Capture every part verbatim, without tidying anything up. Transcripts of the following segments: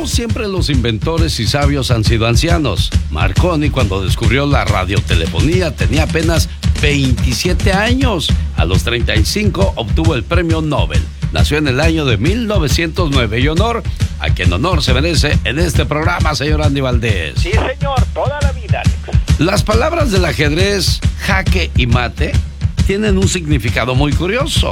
siempre los inventores y sabios han sido ancianos. Marconi, cuando descubrió la radiotelefonía, tenía apenas veintisiete años. A los treinta y cinco obtuvo el premio Nobel. Nació en el año de mil novecientos nueve y honor a quien honor se merece en este programa, señor Andy Valdés. Sí, señor, toda la vida, Alex. Las palabras del ajedrez jaque y mate tienen un significado muy curioso.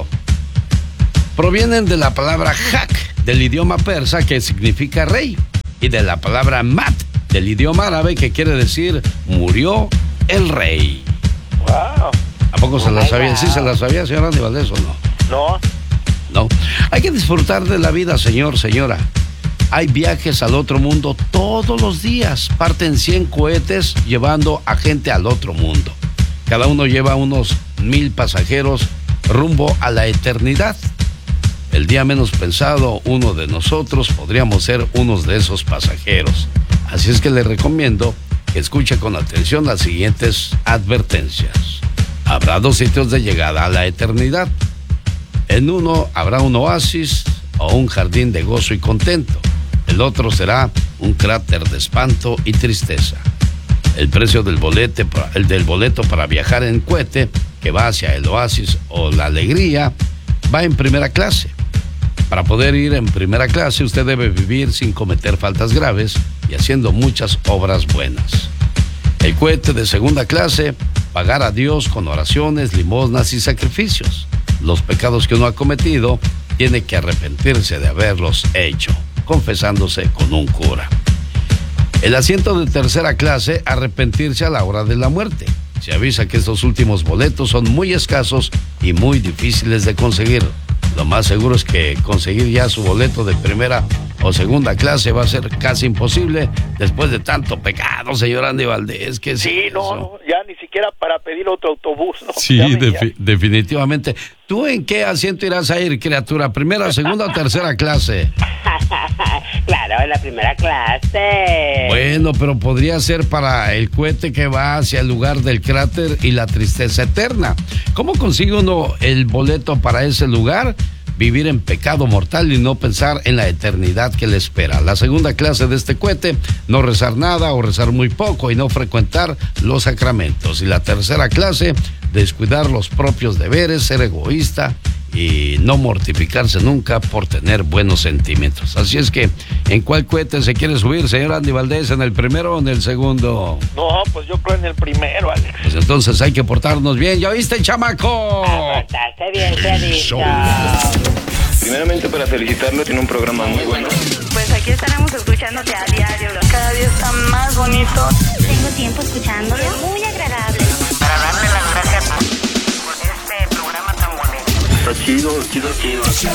Provienen de la palabra jak, del idioma persa, que significa rey, y de la palabra mat, del idioma árabe, que quiere decir murió el rey. Wow. ¿A poco se la sabía? ¿Sí se la sabía, señor Andy Valdés, o no? No. No. Hay que disfrutar de la vida, señor, señora. Hay viajes al otro mundo todos los días. Parten cien cohetes llevando a gente al otro mundo. Cada uno lleva unos mil pasajeros rumbo a la eternidad. El día menos pensado, uno de nosotros podríamos ser unos de esos pasajeros. Así es que le recomiendo que escuche con atención las siguientes advertencias. Habrá dos sitios de llegada a la eternidad. En uno habrá un oasis o un jardín de gozo y contento. El otro será un cráter de espanto y tristeza. El precio del bolete, el del boleto para viajar en cohete, que va hacia el oasis o la alegría, va en primera clase. Para poder ir en primera clase, usted debe vivir sin cometer faltas graves y haciendo muchas obras buenas. El cohete de segunda clase, pagar a Dios con oraciones, limosnas y sacrificios. Los pecados que uno ha cometido, tiene que arrepentirse de haberlos hecho, confesándose con un cura. El asiento de tercera clase, arrepentirse a la hora de la muerte. Se avisa que estos últimos boletos son muy escasos y muy difíciles de conseguir. Lo más seguro es que conseguir ya su boleto de primera o segunda clase va a ser casi imposible después de tanto pecado, señor Andy Valdés. Que sí, no, no, ya ni siquiera para pedir otro autobús, ¿no? Sí, defi- definitivamente. ¿Tú en qué asiento irás a ir, criatura? ¿Primera, segunda o tercera clase? Claro, en la primera clase. Bueno, pero podría ser para el cohete que va hacia el lugar del cráter y la tristeza eterna. ¿Cómo consigue uno el boleto para ese lugar? Vivir en pecado mortal y no pensar en la eternidad que le espera. La segunda clase de este cohete, no rezar nada o rezar muy poco y no frecuentar los sacramentos. Y la tercera clase, descuidar los propios deberes, ser egoísta y no mortificarse nunca por tener buenos sentimientos. Así es que, ¿en cuál cohete se quiere subir, señor Andy Valdés? ¿En el primero o en el segundo? No, pues yo creo en el primero, Alex. Pues entonces hay que portarnos bien. ¿Ya oíste, chamaco? A portarse bien, se ha dicho. Primeramente, para felicitarlo, tiene un programa muy bueno. Pues aquí estaremos escuchándote a diario. Cada día está más bonito. Tengo tiempo escuchándolo. Muy agradable. Para darle las gracias por este programa tan bonito. Está chido, chido, chido.